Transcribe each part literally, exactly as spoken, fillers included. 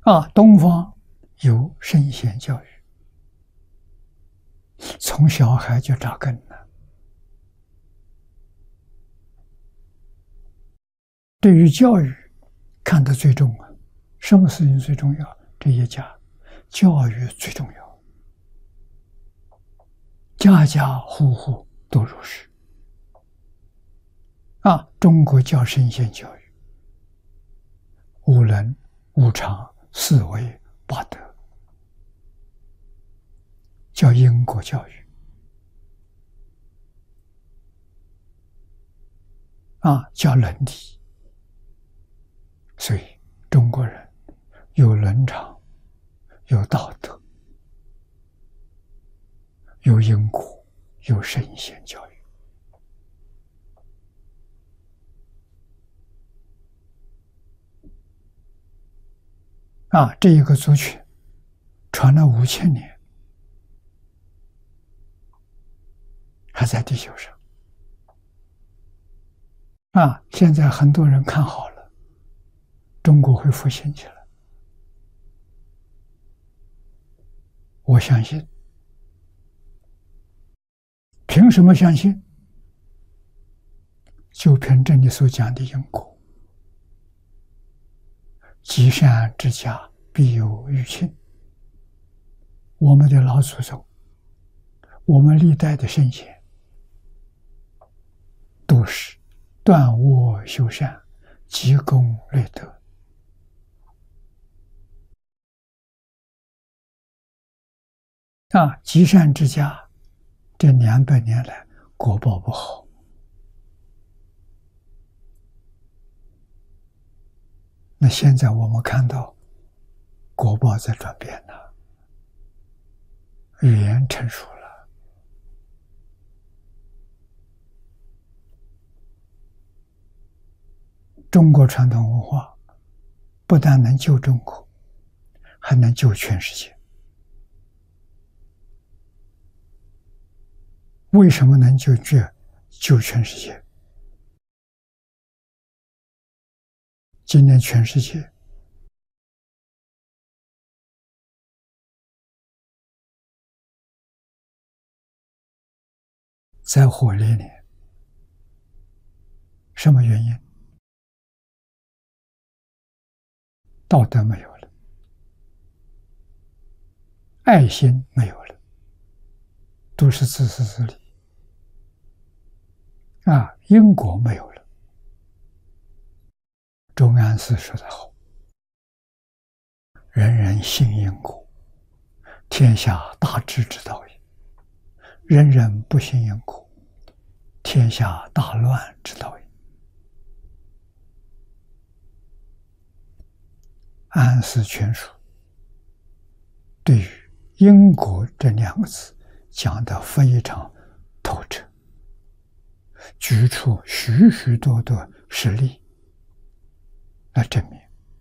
啊，东方有圣贤教育，从小孩就扎根了。对于教育看得最重啊，什么事情最重要？这一家教育最重要，家家户户都如是。啊，中国叫圣贤教育，五伦、五常、四维、八德，叫因果教育。啊，叫伦理。所以中国人有伦常，有道德，有因果，有圣贤教育。啊，这一个族群传了五千年，还在地球上。啊，现在很多人看好了，中国会复兴起来。我相信。凭什么相信？就凭这里所讲的因果。积善之家必有余庆。我们的老祖宗，我们历代的圣贤，都是断恶修善，积功累德。啊，积善之家，这两百年来果报不好。那现在我们看到果报在转变了，语言成熟了。中国传统文化不但能救中国，还能救全世界。为什么能救救救全世界？今天全世界在火烈里，什么原因？道德没有了，爱心没有了，都是自私自利。啊，因果没有了。周安寺说得好：“人人信因果，天下大治之道也；人人不信因果，天下大乱之道也。”安寺全书对于因果这两个字讲得非常透彻，举出许许多多实例来证明。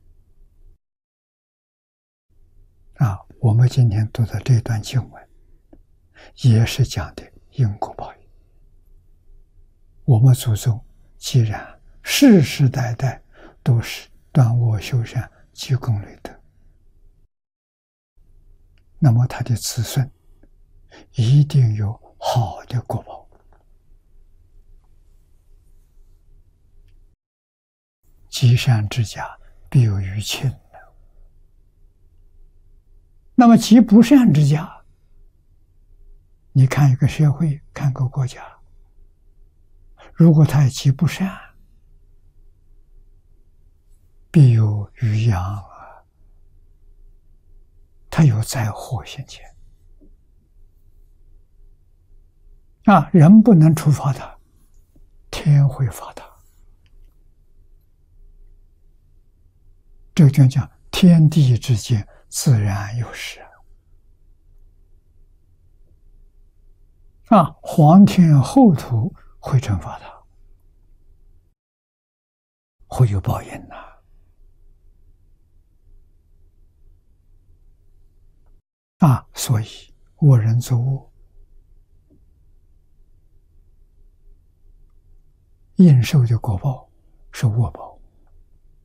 啊，我们今天读的这段经文，也是讲的因果报应。我们祖宗既然世世代代都是断恶修善，积功累德，那么他的子孙一定有好的果报。积善之家必有余庆。那么积不善之家，你看一个社会，看个国家，如果他积不善，必有余殃啊，他有灾祸现前。啊，人不能处罚他，天会罚他。这个就讲天地之间自然有事啊，皇天厚土会惩罚他，会有报应呐。啊，所以恶人作恶，应受的果报是恶报。